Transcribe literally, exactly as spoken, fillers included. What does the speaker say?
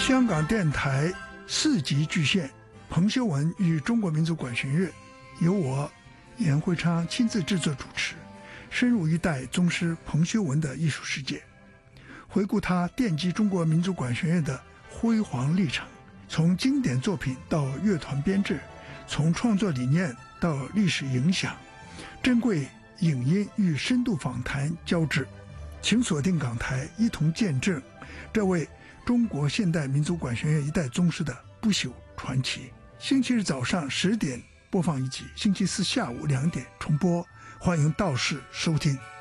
香港电台四级巨献，彭修文与中国民族管弦乐，由我严会昌亲自制作主持，深入一代宗师彭修文的艺术世界，回顾他奠基中国民族管弦乐的辉煌历程，从经典作品到乐团编制，从创作理念到历史影响，珍贵影音与深度访谈交织。请锁定港台，一同见证这位中国现代民族管弦乐一代宗师的不朽传奇。星期日早上十点播放一集，星期四下午两点重播，欢迎到时收听。